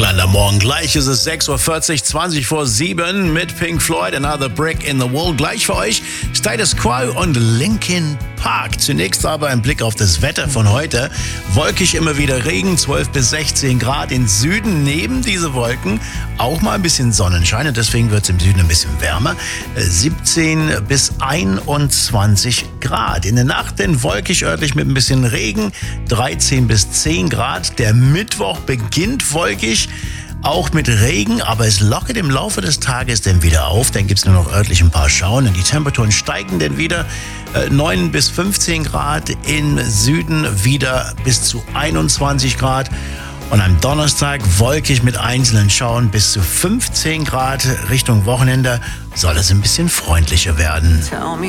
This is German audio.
Kleiner Morgen. Gleich ist es 6.40 Uhr, 20 vor 7 mit Pink Floyd, Another Brick in the Wall. Gleich für euch Status Quo und Linkin Park. Zunächst aber ein Blick auf das Wetter von heute. Wolkig, immer wieder Regen, 12 bis 16 Grad. Im Süden neben diese Wolken auch mal ein bisschen Sonnenschein. Und deswegen wird es im Süden ein bisschen wärmer. 17 bis 21 Grad. In der Nacht dann wolkig, örtlich mit ein bisschen Regen. 13 bis 10 Grad. Der Mittwoch beginnt wolkig, auch mit Regen, aber es lockert im Laufe des Tages dann wieder auf. Dann gibt es nur noch örtlich ein paar Schauern und die Temperaturen steigen dann wieder. 9 bis 15 Grad, im Süden wieder bis zu 21 Grad. Und am Donnerstag wolkig mit einzelnen Schauern bis zu 15 Grad. Richtung Wochenende soll es ein bisschen freundlicher werden.